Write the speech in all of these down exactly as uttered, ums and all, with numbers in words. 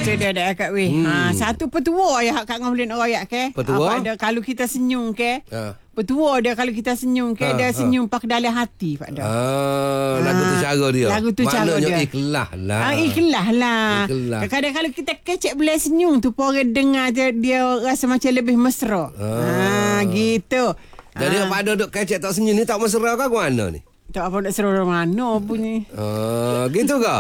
Itu dia ada kat weh. Hmm. Ha, satu petua ya kat ngomong boleh royak ke. Petua? Apa ada kalau kita senyum ke. Ha. Petua dia kalau kita senyum ke, Ha, dia ha. senyum pak dalam hati pak dah. Ah, lagu tu cara dia. Lagu tu cara Maknanya dia. ikhlas lah. Ah, ikhlas lah. Ikhlas. Kadang-kadang kalau kita kecek boleh senyum tu, orang dengar dia, dia rasa macam lebih mesra. Ah, gitu. Jadi Ah. apa ada duk kecek tak senyum ni tak mesra ke mana ni? Tak apa nak seru mana punya. Ah, gitu ke?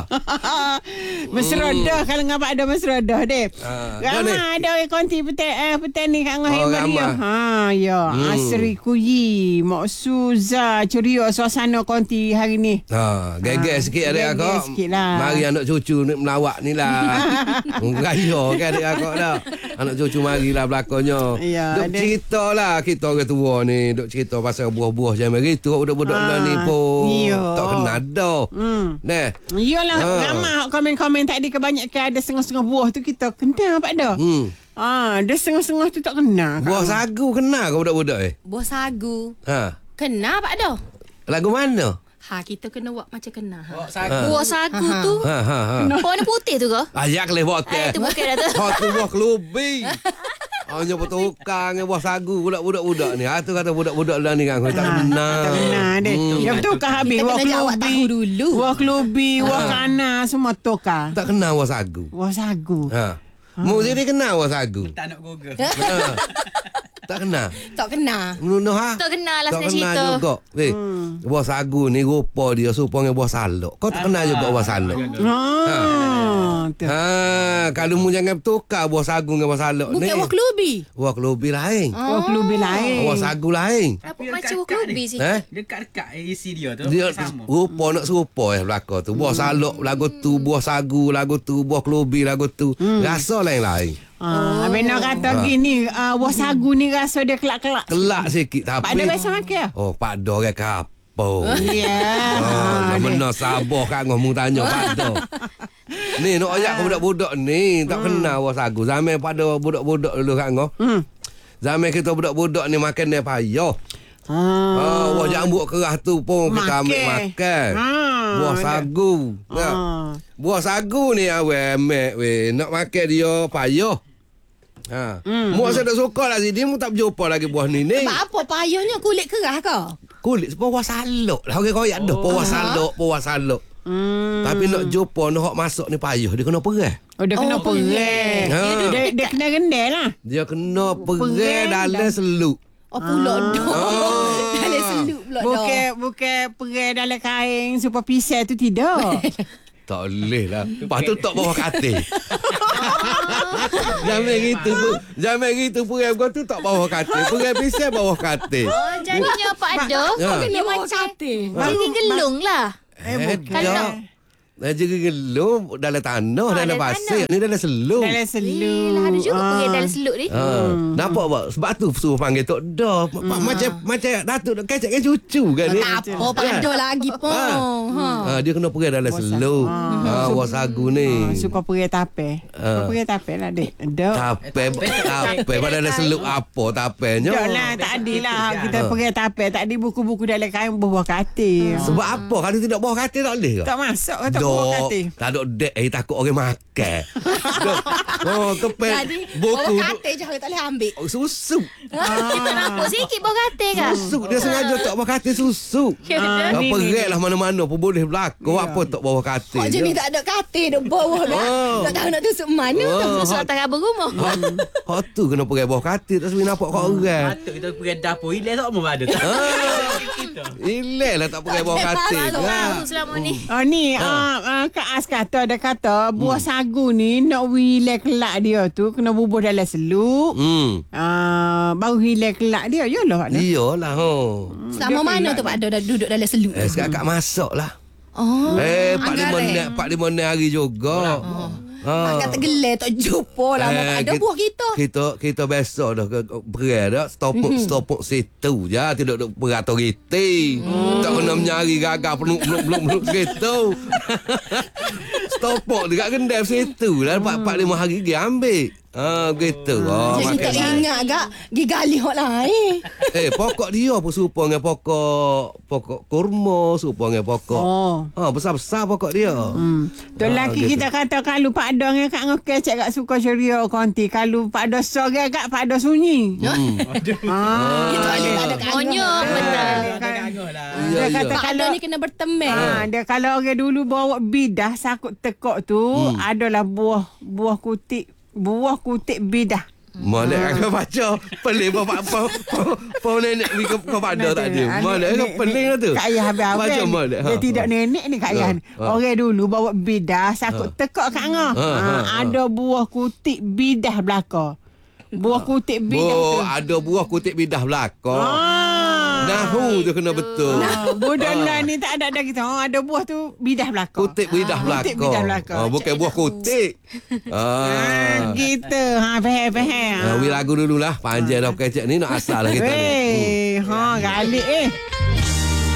Mesra dah kalau ngapa ada mesra dah deh. Ah, Ramai ada orang konti petai eh petai ni kat ngah Oh, Maria. ramai. Ha ya, Hmm. Asri Kuyi, Mak Suza, ceria suasana konti hari ni. Ha, geger Ah, sikit adik geger akak. sikit lah. Mari anak cucu ni melawak ni lah. Raya kan adik akak dah. Anak cucu marilah belakonnya. Ya, Duk adik. cerita lah kita orang tua ni. Duk cerita pasal buah-buah macam gitu. Budak-budak Ah, lah ni pun. iya. Tak kenal dah. Hmm. Nah. Iyalah, Ha. ramai komen-komen tadi kebanyakan ada setengah-setengah buah tu kita kenal apa dah. Hmm. Ah, dia setengah-setengah tu tak kenal. Buah sagu kenal ke budak-budak eh? Buah sagu. Ha. Kena Pak Dah? Lagu mana? Ha, kita kena buat macam kena. Ha. Buah sagu. Buah sagu tu. Ha ha ha. Warna putih tu ke? Ayak leh buat Eh, teh. tu bukan dah tu. Hot tu buah kelubi. Hanya bertukar dengan buah sagu budak-budak ni. Ha tu kata budak-budak lah ni kan. Kau tak kenal. Tak kenal deh. Hmm. Yang tukar habis. Kita Wah kena jawab kelubi. tahu dulu. Wah kelubi. Wah kana. Semua tukar. Tak kenal buah sagu. Wah sagu. Ha. Mu jadi kenal buah sagu. Tak nak Google. Ha. Tak kenal. Tak kena. Menunuh ha? Tak kenal lah Tak senang kenal cerita. juga. Weh, buah sagu ni rupa dia serupa dengan buah salok. Kau tak kenal juga buah salok. Ah, tu. Ha, kalau mu jangan bertukar buah sagu dengan buah salok ni. Bukan buah kelubi. Buah kelubi lain. Wah kelubi lain. Buah sagu lain. Apa Dia macam buah dekat-dekat kelubi ni. sih? Eh? Dekat-dekat isi dia tu. Dia sama. rupa nak serupa eh belakang tu. Buah salok lagu tu, buah sagu lagu tu, buah kelubi lagu tu. Rasa lain-lain. Ah, habis nak kata gini, uh, buah sagu ni rasa dia kelak-kelak. Kelak sikit tapi. Pak ada biasa makan? Oh, Pak Do ke kapau. Ya. Ah, Ah, benar sabar kan ngomong tanya Pak Do. Ni nak ayak ke budak-budak ni tak kenal buah sagu. Zaman pada budak-budak dulu kan ngah. Hmm. Zaman kita budak-budak ni makan dia payah. Ah. Ah, buah jambut kerah tu pun kita ambil Makan. makan. Ah, Buah ada. sagu. Nah, Ah. buah sagu ni awak emek weh. Nak makan dia payah. Ha. Hmm. Mu saya tak suka lah sini. Mu tak berjumpa lagi buah ni ni. Sebab apa payahnya kulit kerah ke? Kulit buah salok lah. Orang koyak dah. Buah salok, buah salok. Hmm. Tapi nak jumpa nak hok masuk ni payah. Dia kena perah. Oh, dia kena Oh, perih. perih. Dia, Ha. dia, dia kena rendai lah. Dia kena perah Perah dalam dan- seluk. Oh, pulak dah. Oh. Dalam seluk pula dah. Bukan bukan perih dalam kain supaya pisau tu tidak. Tak boleh lah. Lepas tu tak bawah katil. Zaman gitu pun. Zaman gitu perah kau tu tak bawah katil. Perah pisau bawah katil. Oh, jadinya Pak Dah. Ya. Dia macam jadi gelung lah. Eh, bukan. dah. Dah jadi gelum dalam tanah, Ah, dalam dalam pasir. Ni dalam seluk. Dalam Eh, seluk. lah ada juga Ah. pergi dalam seluk ni. Ha, nampak tak? Sebab tu suruh panggil Tok Dah. Hmm. Macam macam Datuk nak kecek kan cucu kan dia. Tak apa, Pak Dah lagi pun. Ha. Ha. Ha, dia kena pergi dalam seluk. Ha, buah sagu ni. Ah, suka perih tape. Ah. Perih tape lah, dek. Dek. Tape, tape pada dalam seluk apa tapenya? Tak lah, tak adilah. Kita perih tape. Tak ada buku-buku dalam kain buah katil. Sebab apa? Kalau tidak bawah katil tak boleh ke? Tak masuk ke tak buah Dok, katil. tak ada dek eh takut orang makan. Dok. Oh, kepel Jadi, buku bawah katil je tak boleh ambil. oh, susu. Kita nampak sikit bawah katil kan? Susu dia sengaja tak bawah katil susu. Ah, Ah, ni, ni, perik lah mana-mana pun boleh berlaku. Apa tak bawah katil? Hak je ni tak ada katil dah bawah dah. Oh. Tak tahu nak tusuk mana. Oh, Tak tusuk hak- atas raba rumah. Hak hak tu kena pergi bawah katil tak sempat nampak kat orang. Patut kita pergi dapur. Hilang tak mau ada. Kita. Ilek lah tak pergi bawah katil. Tak kan? tahu selama ni. Oh ni ah uh, Kak As kata dia kata buah sagu ni nak hilang kelak dia tu kena bubuh dalam seluk. Hmm. Ah baru hilang kelak dia. Yalah Pak Dah. Iyalah ho. Selama mana tu Pak Dah dah duduk dalam seluk? Eh sekarang masak lah. Oh. Eh, empat lima anggaran. ni, empat lima ni hari juga. Ha. Kata gelai tak jumpa lah. Eh, Ada kit- buah kita. Kita kita biasa dah ke berai dah stopok Mhm. stopok situ je tidak duk beratur riti. Tak kena menyari gagal peluk peluk peluk peluk gitu. Stopok dekat kendai situ lah empat empat lima hari dia ambil. Ah, begitu. Oh, Jadi tak makan. ingat agak gigali hok lain. Eh, pokok dia pun serupa dengan pokok pokok kurma, serupa dengan pokok. Oh. Ha, besar-besar pokok dia. Hmm. Tu Ah, laki gitu. kita kata kalau Pak Don yang kat ngokeh cak kat suka ceria konti. Kalau Pak Don sore kat Pak Don sunyi. Hmm. Ah. Itu ada ada Monyok betul. Ada ganguh lah. Ya, Dia ya. kata Pak kalau Adon ni kena berteman. Ha, dia kalau orang dulu bawa bidah sakut tekok tu hmm. adalah buah buah kutik buah kutik bidah. Mana aku baca pelik bapak apa apa nenek ni kau pada tak ada. Mana aku pelik lah tu. Kak ayah habis-habis. Macam mana? Dia tidak nenek ni kak ayah ni. Ha. Orang dulu bawa bidah sakut tekok kat ngah. Ha, ha, ha. Ada buah kutik bidah belaka. Buah kutik bidah Bo, tu. ada buah kutik bidah belakang. Ah. Nahu tu kena betul. Ah, budak lah ni tak ada dah kita. Oh, ada buah tu bidah belaka. Kutik bidah Ah, belakang. Kutik bidah belaka. Ah, bukan buah kutik. Ah, Ah. gitu. Ha, faham-faham. Ah, wi lagu dululah. Panjang dah kecek ni nak asal lah kita ni. Weh, ha, galik eh.